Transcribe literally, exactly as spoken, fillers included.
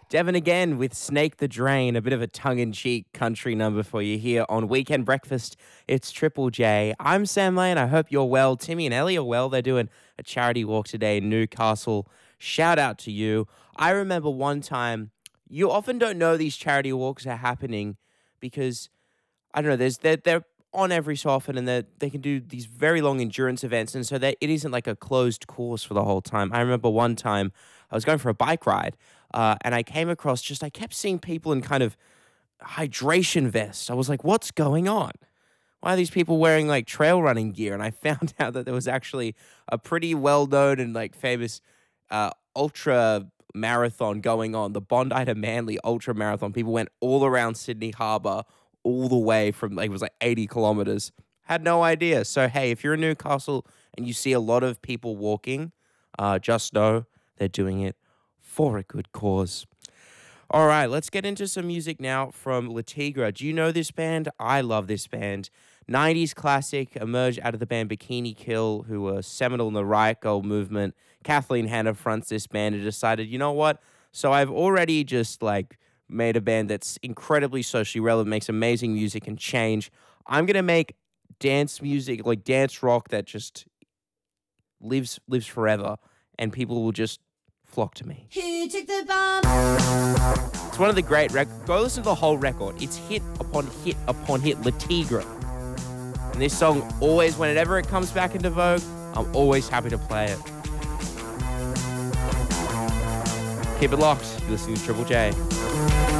Devin again with Snake the Drain, a bit of a tongue-in-cheek country number for you here on Weekend Breakfast. It's Triple J. I'm Sam Lane. I hope you're well. Timmy and Ellie are well. They're doing a charity walk today in Newcastle. Shout out to you. I remember one time, you often don't know these charity walks are happening because, I don't know, there's they're, they're on every so often and they they can do these very long endurance events, and so that it isn't like a closed course for the whole time. I remember one time I was going for a bike ride uh, and I came across just, I kept seeing people in kind of hydration vests. I was like, what's going on? Why are these people wearing like trail running gear? And I found out that there was actually a pretty well-known and like famous uh, ultra marathon going on, the Bondi to Manly ultra marathon. People went all around Sydney Harbour, all the way from like, it was like eighty kilometers. Had no idea. So, hey, if you're in Newcastle and you see a lot of people walking, uh, just know they're doing it for a good cause. All right, let's get into some music now from Le Tigre. Do you know this band? I love this band. nineties classic, emerged out of the band Bikini Kill, who were seminal in the Riot Girl movement. Kathleen Hanna fronts this band and decided, you know what? So I've already just like made a band that's incredibly socially relevant, makes amazing music and change. I'm going to make dance music, like dance rock that just lives lives forever, and people will just flock to me. Who took the bomb? It's one of the great records. Go listen to the whole record. It's hit upon hit upon hit, Le Tigre. And this song always, whenever it comes back into vogue, I'm always happy to play it. Keep it locked. You're listening to Triple J.